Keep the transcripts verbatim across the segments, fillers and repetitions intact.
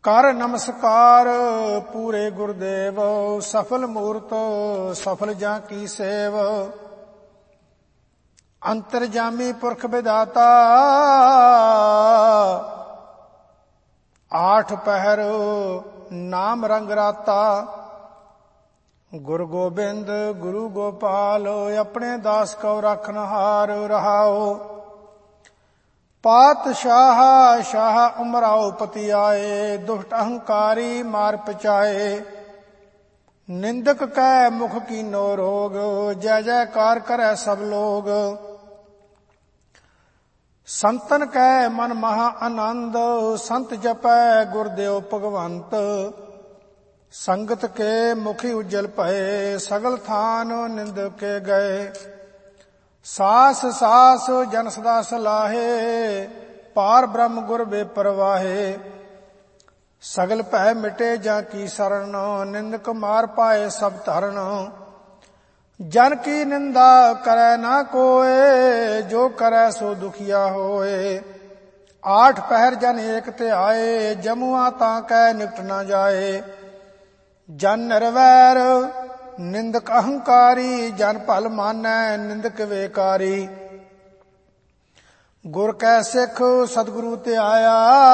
ਕਰ ਨਮਸਕਾਰ ਪੂਰੇ ਗੁਰਦੇਵ, ਸਫਲ ਮੂਰਤ ਸਫਲ ਜਾਂ ਕੀ ਸੇਵ। ਅੰਤਰਜਾਮੀ ਪੁਰਖ ਵਿਦਾਤਾ, ਆਠ ਪਹਿਰ ਨਾਮ ਰੰਗ ਰਾਤਾ। ਗੁਰੂ ਗੋਬਿੰਦ ਗੁਰੂ ਗੋਪਾਲ, ਆਪਣੇ ਦਾਸ ਕਉ ਰਖਨ ਹਾਰ ਰਹਾਓ। ਪਾਤਸ਼ਾਹ ਸ਼ਾਹ ਉਮਰਾਓ ਪਤੀ ਆਏ, ਦੁਸ਼ਟ ਅਹੰਕਾਰੀ ਮਾਰ ਪਚਾਏ। ਨਿੰਦਕ ਕੈ ਮੁਖ ਕੀਨੋ ਰੋਗ, ਜੈ ਜੈਕਾਰ ਕਰੈ ਸਭ ਲੋਗ। ਸੰਤਨ ਕੈ ਮਨ ਮਹਾ ਆਨੰਦ, ਸੰਤ ਜਪੈ ਗੁਰਦੇਵ ਭਗਵੰਤ। ਸੰਗਤ ਕੇ ਮੁਖੀ ਉਜਲ ਭਏ, ਸਗਲ ਥਾਨ ਨਿੰਦਕ ਕੇ ਗਏ। ਸਾਸ ਸਾਸ ਜਨ ਸਦਾ ਸਲਾਹੇ, ਪਾਰ ਬ੍ਰਹਮ ਗੁਰ ਬੇਪਰਵਾਹੇ। ਸਗਲ ਭੈ ਮਿਟੇ ਜਾਂ ਕੀ ਸਰਣ, ਨਿੰਦਕ ਮਾਰ ਪਾਏ ਸਭ ਧਰਨ। ਜਨ ਕੀ ਨਿੰਦਾ ਕਰੈ ਨਾ ਕੋਏ, ਜੋ ਕਰੈ ਸੋ ਦੁਖੀਆ ਹੋਏ। ਆਠ ਪਹਿਰ ਜਨ ਏਕ ਧਿਆਏ, ਜਮੂਆ ਤਾਂ ਕੈ ਨਿਕਟ ਨਾ ਜਾਏ। ਜਨ ਨਿਰਵੈਰ ਨਿੰਦਕ ਅਹੰਕਾਰੀ, ਜਨ ਭਲ ਮਾਨੈ ਨਿੰਦਕ ਵੇਕਾਰੀ। ਗੁਰ ਕੈ ਸਿੱਖ ਸਤਿਗੁਰੂ ਧਿਆਇਆ,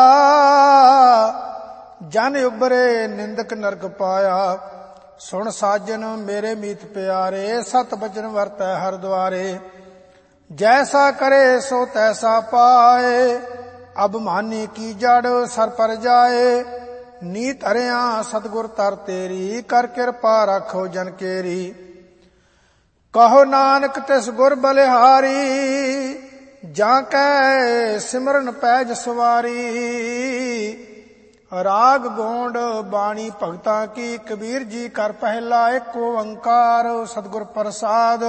ਜਨ ਉਬਰੇ ਨਿੰਦਕ ਨਰਕ ਪਾਇਆ। ਸੁਣ ਸਾਜਨ ਮੇਰੇ ਮੀਤ ਪਿਆਰੇ, ਸਤ ਬਚਨ ਵਰਤੈ ਹਰ ਦੁਆਰੇ। ਜੈਸਾ ਕਰੇ ਸੋ ਤੈਸਾ ਪਾਏ, ਅਭਮਾਨੀ ਕੀ ਜੜ ਸਰ ਪਰ ਜਾਏ। ਨੀਤ ਹਰਿਆ ਸਤਿਗੁਰ ਤਰ ਤੇਰੀ, ਕਰ ਕਿਰਪਾ ਰਾਖੋ ਜਨ ਕੇਰੀ। ਕਹੋ ਨਾਨਕ ਤਿਸ ਗੁਰ ਬਲਿਹਾਰੀ, ਜਾਂ ਕੈ ਸਿਮਰਨ ਪੈਜ ਸਵਾਰੀ। ਰਾਗ ਗੋਂਡ ਬਾਣੀ ਭਗਤਾਂ ਕੀ, ਕਬੀਰ ਜੀ ਕਰ ਪਹਿਲਾ ਏਕ ਓੰਕਾਰ ਸਤਿਗੁਰ ਪ੍ਰਸਾਦ।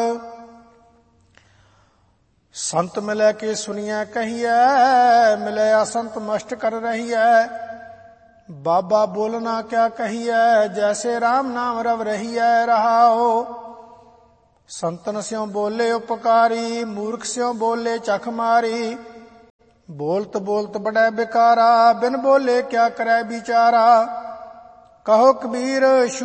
ਸੰਤ ਮਿਲੈ ਕੇ ਸੁਣੀਐ ਕਹੀਐ, ਮਿਲਿਆ ਸੰਤ ਮਸਟ ਕਰ ਰਹੀਐ। ਬਾਬਾ ਬੋਲਣਾ ਕਿਆ ਕਹੀਐ, ਜੈਸੇ ਰਾਮ ਨਾਮ ਰਵ ਰਹੀਐ ਰਹਾਓ। ਸੰਤਨ ਸਿਉ ਬੋਲੇ ਉਪਕਾਰੀ, ਮੂਰਖ ਸਿਉ ਬੋਲੇ ਚਖ ਮਾਰੀ। ਬੋਲਤ ਬੋਲਤ ਬੜੈ ਬਿਕਾਰਾ, ਬਿਨ ਬੋਲੇ ਕਿਆ ਕਰੈ ਵਿਚਾਰਾ। ਕਹੋ ਕਬੀਰ